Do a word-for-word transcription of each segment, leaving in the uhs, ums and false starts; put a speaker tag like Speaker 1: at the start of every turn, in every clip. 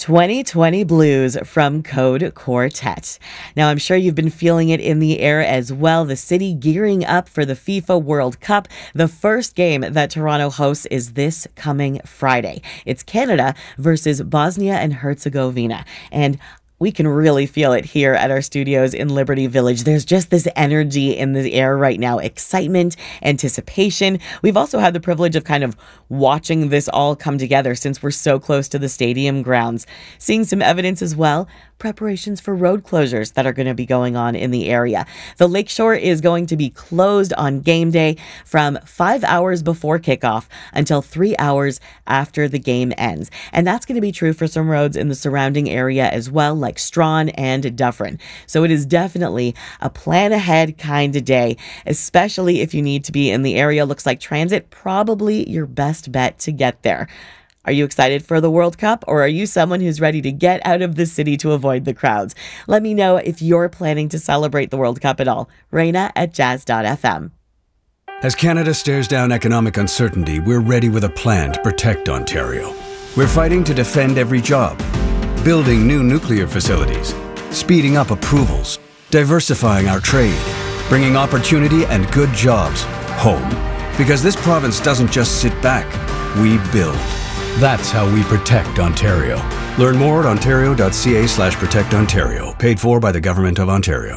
Speaker 1: twenty twenty Blues from Code Quartet. Now, I'm sure you've been feeling it in the air as well. The city gearing up for the FIFA World Cup. The first game that Toronto hosts is this coming Friday. It's Canada versus Bosnia and Herzegovina. And we can really feel it here at our studios in Liberty Village. There's just this energy in the air right now, excitement, anticipation. We've also had the privilege of kind of watching this all come together since we're so close to the stadium grounds. Seeing some evidence as well, preparations for road closures that are going to be going on in the area. The Lakeshore is going to be closed on game day from five hours before kickoff until three hours after the game ends. And that's going to be true for some roads in the surrounding area as well, like Strawn and Dufferin. So it is definitely a plan ahead kind of day, especially if you need to be in the area. Looks like transit probably your best bet to get there. Are you excited for the World Cup, or are you someone who's ready to get out of the city to avoid the crowds? Let me know if you're planning to celebrate the World Cup at all. Raina at jazz dot f m.
Speaker 2: As Canada stares down economic uncertainty, we're ready with a plan to protect Ontario. We're fighting to defend every job, building new nuclear facilities, speeding up approvals, diversifying our trade, bringing opportunity and good jobs home. Because this province doesn't just sit back, we build. That's how we protect Ontario. Learn more at ontario.ca slash protect Ontario. Paid for by the Government of Ontario.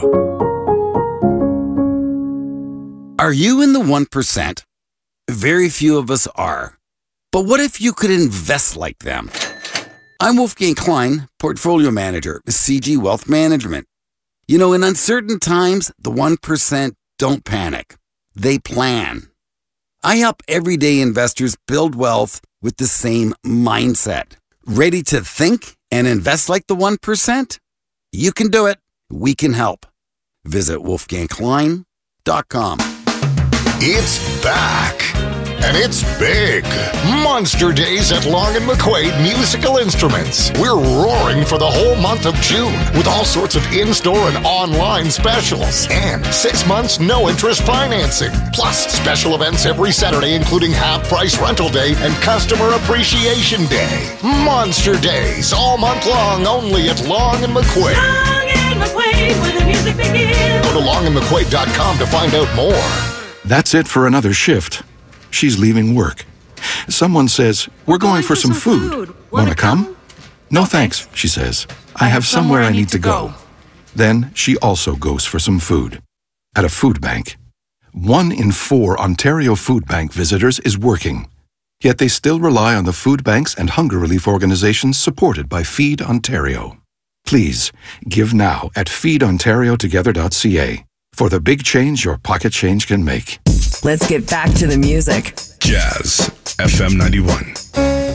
Speaker 3: Are you in the one percent? Very few of us are. But what if you could invest like them? I'm Wolfgang Klein, Portfolio Manager with C G Wealth Management. You know, in uncertain times, the one percent don't panic. They plan. I help everyday investors build wealth with the same mindset. Ready to think and invest like the one percent? You can do it. We can help. Visit wolfgang klein dot com.
Speaker 4: It's back. And it's big. Monster Days at Long and McQuaid Musical Instruments. We're roaring for the whole month of June with all sorts of in-store and online specials. And six months no-interest financing. Plus special events every Saturday, including half-price rental day and customer appreciation day. Monster Days all month long, only at Long and McQuaid.
Speaker 5: Long and McQuaid, where the music begins.
Speaker 4: Go to long and mcquaid dot com to find out more.
Speaker 6: That's it for another shift. She's leaving work. Someone says, "We're going for some food. Want to come?" "No thanks," she says. "I have somewhere I need to go." Then she also goes for some food. At a food bank. One in four Ontario Food Bank visitors is working. Yet they still rely on the food banks and hunger relief organizations supported by Feed Ontario. Please, give now at feed ontario together dot c a for the big change your pocket change can make.
Speaker 7: Let's get back to the music.
Speaker 8: Jazz F M ninety-one.